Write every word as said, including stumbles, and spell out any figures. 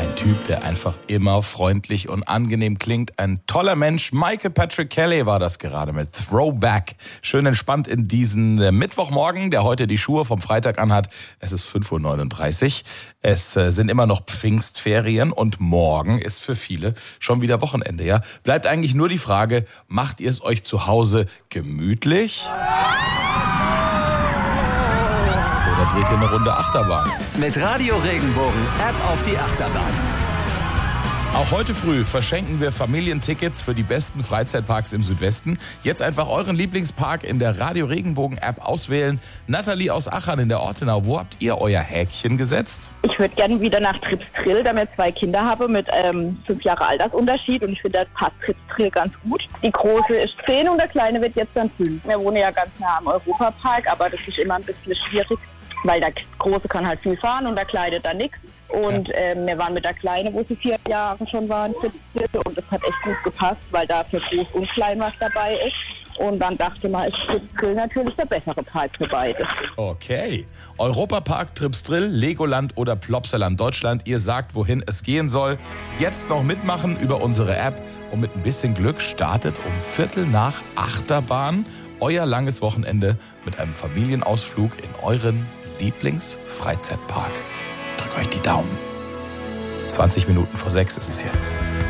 Ein Typ, der einfach immer freundlich und angenehm klingt. Ein toller Mensch. Michael Patrick Kelly war das gerade mit Throwback. Schön entspannt in diesen Mittwochmorgen, der heute die Schuhe vom Freitag anhat. Es ist fünf Uhr neununddreißig. Es sind immer noch Pfingstferien und morgen ist für viele schon wieder Wochenende. Ja, bleibt eigentlich nur die Frage, macht ihr es euch zu Hause gemütlich? Oder dreht ihr eine Runde Achterbahn? Mit Radio Regenbogen App auf die Achterbahn. Auch heute früh verschenken wir Familientickets für die besten Freizeitparks im Südwesten. Jetzt einfach euren Lieblingspark in der Radio Regenbogen App auswählen. Nathalie aus Achern in der Ortenau, wo habt ihr euer Häkchen gesetzt? Ich würde gerne wieder nach Tripstrill, da wir zwei Kinder habe mit ähm, fünf Jahre Altersunterschied und ich finde, da passt Tripstrill ganz gut. Die Große ist zehn und der Kleine wird jetzt dann fünf. Wir wohnen ja ganz nah am Europapark, aber das ist immer ein bisschen schwierig, weil der Große kann halt viel fahren und der Kleine dann nichts. Und ja. ähm, wir waren mit der Kleine, wo sie vier Jahre schon waren, und das hat echt gut gepasst, weil da für groß und klein was dabei ist. Und dann dachte man, ist Tripstrill natürlich der bessere Park für beide. Okay. Europapark, Tripstrill, Legoland oder Plopsaland Deutschland. Ihr sagt, wohin es gehen soll. Jetzt noch mitmachen über unsere App. Und mit ein bisschen Glück startet um Viertel nach Achterbahn euer langes Wochenende mit einem Familienausflug in euren Lieblingsfreizeitpark. Drückt euch die Daumen. zwanzig Minuten vor sechs ist es jetzt.